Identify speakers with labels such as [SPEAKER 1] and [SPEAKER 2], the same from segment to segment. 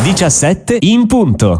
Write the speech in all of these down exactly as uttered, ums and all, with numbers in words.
[SPEAKER 1] diciassette in punto.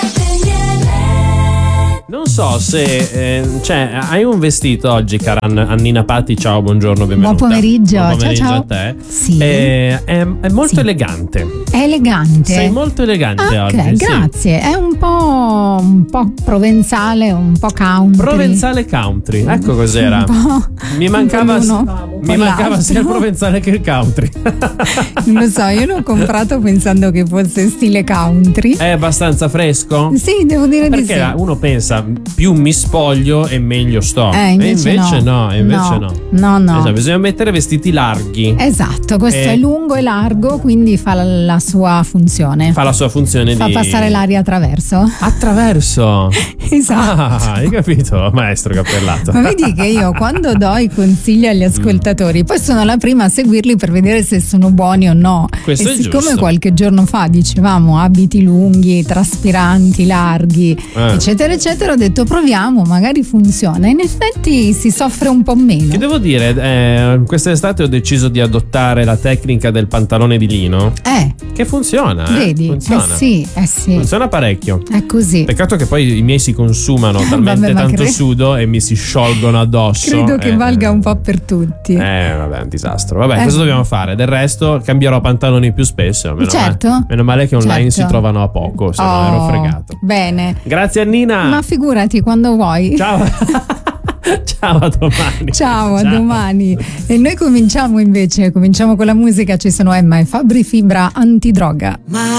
[SPEAKER 2] Non so se eh, cioè, hai un vestito oggi, cara Annina Patti. Ciao, buongiorno, benvenuta.
[SPEAKER 3] Buon pomeriggio,
[SPEAKER 2] Buon pomeriggio
[SPEAKER 3] ciao, ciao.
[SPEAKER 2] a te.
[SPEAKER 3] Sì.
[SPEAKER 2] Eh, è, è molto
[SPEAKER 3] Sì.
[SPEAKER 2] elegante.
[SPEAKER 3] È elegante.
[SPEAKER 2] Sei molto elegante
[SPEAKER 3] Ah,
[SPEAKER 2] oggi.
[SPEAKER 3] ok,
[SPEAKER 2] sì.
[SPEAKER 3] grazie. È un po', un po' provenzale, un po' country.
[SPEAKER 2] Provenzale country, ecco cos'era.
[SPEAKER 3] Un po',
[SPEAKER 2] Mi mancava,
[SPEAKER 3] un po' l'uno, un po'
[SPEAKER 2] mi mancava
[SPEAKER 3] l'altro.
[SPEAKER 2] sia il provenzale che il country.
[SPEAKER 3] Non lo so, io l'ho comprato pensando che fosse stile country.
[SPEAKER 2] È abbastanza fresco?
[SPEAKER 3] Sì, devo dire di sì.
[SPEAKER 2] Perché uno pensa più mi spoglio e meglio sto.
[SPEAKER 3] Eh, invece
[SPEAKER 2] e invece no,
[SPEAKER 3] no.
[SPEAKER 2] e invece no.
[SPEAKER 3] No, no, no.
[SPEAKER 2] Esatto, bisogna mettere vestiti larghi.
[SPEAKER 3] Esatto, questo
[SPEAKER 2] Eh.
[SPEAKER 3] è lungo e largo, quindi fa la, la sua funzione.
[SPEAKER 2] Fa la sua funzione
[SPEAKER 3] Fa
[SPEAKER 2] di
[SPEAKER 3] passare l'aria attraverso.
[SPEAKER 2] attraverso.
[SPEAKER 3] Esatto.
[SPEAKER 2] Ah, hai capito, maestro Cappellato.
[SPEAKER 3] Ma vedi che io quando do i consigli agli ascoltatori poi sono la prima a seguirli per vedere se sono buoni o no.
[SPEAKER 2] Questo
[SPEAKER 3] e
[SPEAKER 2] è
[SPEAKER 3] siccome
[SPEAKER 2] giusto.
[SPEAKER 3] qualche giorno fa dicevamo abiti lunghi, traspiranti, larghi,
[SPEAKER 2] Eh.
[SPEAKER 3] eccetera eccetera, ho detto proviamo, magari funziona. In effetti si soffre un po' meno.
[SPEAKER 2] Che devo dire, eh, quest'estate ho deciso di adottare la tecnica del pantalone di lino,
[SPEAKER 3] Eh,
[SPEAKER 2] che funziona, eh?
[SPEAKER 3] vedi?
[SPEAKER 2] Funziona.
[SPEAKER 3] Eh sì, eh sì.
[SPEAKER 2] Funziona parecchio.
[SPEAKER 3] È così.
[SPEAKER 2] Peccato che poi i miei si consumano talmente
[SPEAKER 3] Vabbè, ma
[SPEAKER 2] tanto
[SPEAKER 3] cre-
[SPEAKER 2] sudo e mi si sciolgono addosso.
[SPEAKER 3] Credo che
[SPEAKER 2] eh,
[SPEAKER 3] valga un po' per tutti.
[SPEAKER 2] Eh, vabbè, è un disastro. Vabbè,
[SPEAKER 3] Eh.
[SPEAKER 2] cosa dobbiamo fare? Del resto cambierò pantaloni più spesso. Meno
[SPEAKER 3] Certo.
[SPEAKER 2] male, meno male che online
[SPEAKER 3] Certo.
[SPEAKER 2] si trovano a poco, se no
[SPEAKER 3] Oh,
[SPEAKER 2] ero fregato.
[SPEAKER 3] Bene.
[SPEAKER 2] Grazie Annina.
[SPEAKER 3] Ma figurati quando vuoi.
[SPEAKER 2] Ciao. Ciao, a domani.
[SPEAKER 3] Ciao, a domani. E noi cominciamo invece, cominciamo con la musica, ci sono Emma e Fabri Fibra, Antidroga.